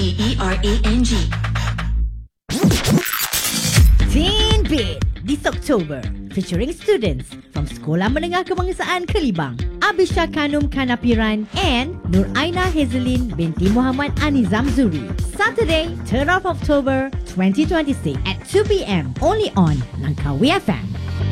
TeenBeat Teen Beat this October, featuring students from Sekolah Menengah Kebangsaan Kelibang, Abisha Kanum Kanapiran and Nur Aina Hazelin binti Muhammad Ani Zamzuri. Saturday, 3rd of October 2026 at 2 p.m. only on Langkawi FM.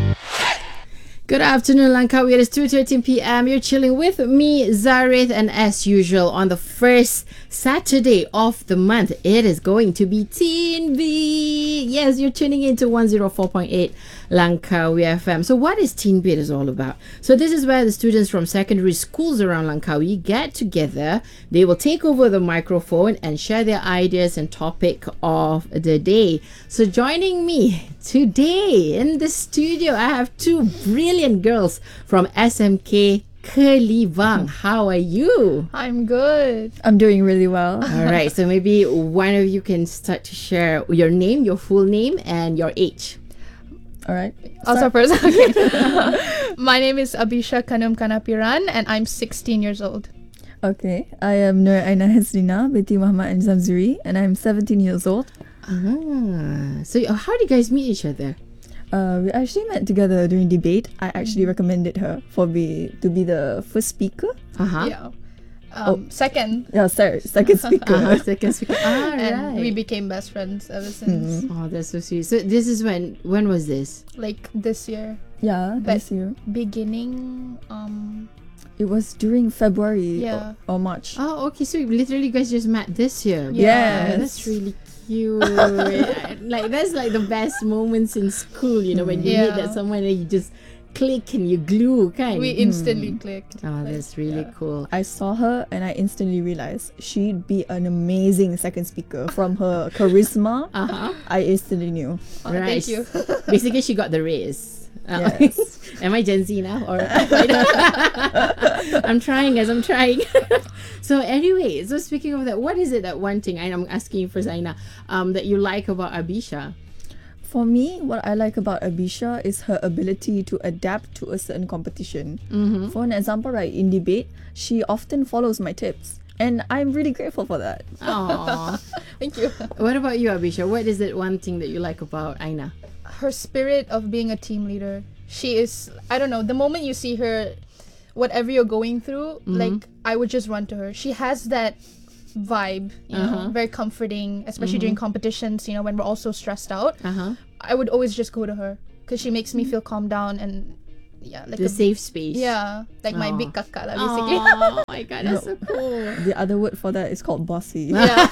Good afternoon, Langkawi. It is 2:13 p.m. You're chilling with me, Zarith, and as usual, on the first Saturday of the month, it is going to be Teen Beat. Yes, you're tuning into 104.8 Langkawi FM. So what is Teen Beat is all about? So this is where the students from secondary schools around Langkawi get together. They will take over the microphone and share their ideas and topic of the day. So joining me today in the studio, I have two brilliant girls from SMK Kelibang. How are you? I'm good. I'm doing really well. All right, so maybe one of you can start to share your name, your full name, and your age. All right. Also first, okay. My name is Abisha Kanum Kanapiran and I'm 16 years old. Okay. I am Nur Aina Haslina binti Muhammad Ani Zamzuri and I'm 17 years old. So how do you guys meet each other? We actually met together during debate. I actually recommended her to be the first speaker. Yeah. Second. Yeah, sorry, second speaker. Second speaker. All And right. we became best friends ever since. Oh, that's so sweet. So this is when was this? Like this year. Yeah, But- this year. Beginning, It was during February Yeah. or March. Oh, okay. So literally, you guys just met this year. Yes. That's really cute. Like that's like the best moments in school. You know, when you meet Yeah. that someone and you just click and you glue, kind. we instantly clicked. Oh, Like, that's really yeah. cool. I saw her and I instantly realized she'd be an amazing second speaker. From her charisma, I instantly knew. Oh, Thank you. Basically, she got the raise. Yes. Am I Gen Z now? Or I'm trying, guys. I'm trying. So anyway, so speaking of that, what is it that one thing I'm asking you for Zaina, that you like about Abisha? For me, what I like about Abisha is her ability to adapt to a certain competition. For an example, right, in debate, she often follows my tips. And I'm really grateful for that. Aww. Thank you. What about you, Abisha? What is it one thing that you like about Aina? Her spirit of being a team leader. She is, I don't know, the moment you see her, whatever you're going through, like, I would just run to her. She has that vibe, you know, very comforting, especially during competitions, you know, when we're all so stressed out. I would always just go to her because she makes me feel calmed down and yeah, like The safe space. yeah, like my Aw. big kakak lah, basically. Oh my god, that's so cool. The other word for that is called bossy. Yeah.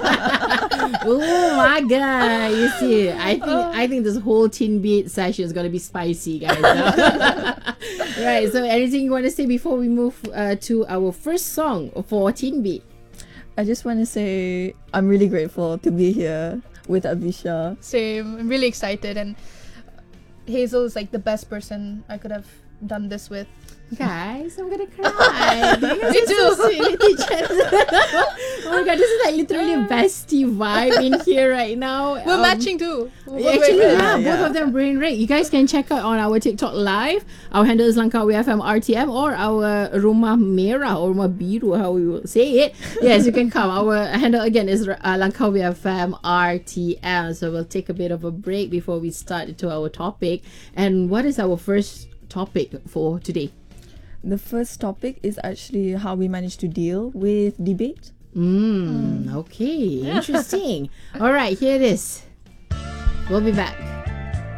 Oh my god! You see, I think this whole Teen Beat session is gonna be spicy, guys. Right. So, anything you want to say before we move to our first song for Teen Beat? I just want to say I'm really grateful to be here with Abisha. Same. I'm really excited, and Hazel is like the best person I could have done this with. Guys, I'm gonna cry. You guys Me are so sweet with each other. Oh my god, this is like literally a bestie vibe in here right now. We're matching too. We're Actually, very- yeah, Yeah. both of them brain rate. You guys can check out on our TikTok live. Our handle is Langkawi FM RTM or our Rumah Merah or Rumah Biru, how we will say it. Yes, you can come. Our handle again is Langkawi FM RTM. So we'll take a bit of a break before we start into our topic. And what is our first topic for today? The first topic is actually how we managed to deal with debate. Okay, interesting. All right, here it is. We'll be back.